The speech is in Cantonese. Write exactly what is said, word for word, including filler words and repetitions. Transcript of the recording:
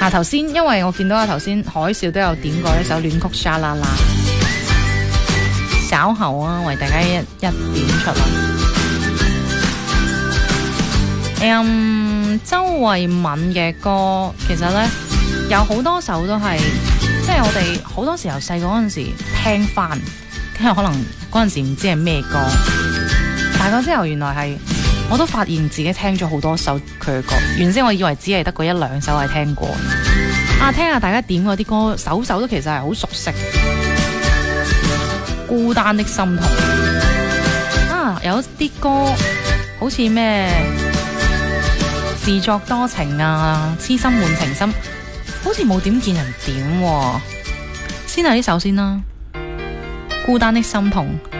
啊，頭先因為我見到啊，頭先海嘯都有點過一首戀曲沙啦啦，稍後啊，為大家一一點出嚟。嗯，周慧敏嘅歌其實呢，有好多首都係，即係我哋好多時候細個嗰陣時聽翻，跟住可能嗰陣時唔知係咩歌，大個之後原來係。我都發現自己聽咗好多首佢嘅歌，原先我以為只係得嗰一兩首係聽過。啊，聽下大家點嗰啲歌，首首都其實係好熟悉。孤單的心痛啊，有啲歌好似咩自作多情啊，痴心換情深，好似冇點見人點喎。先係呢首先啦，孤單的心痛。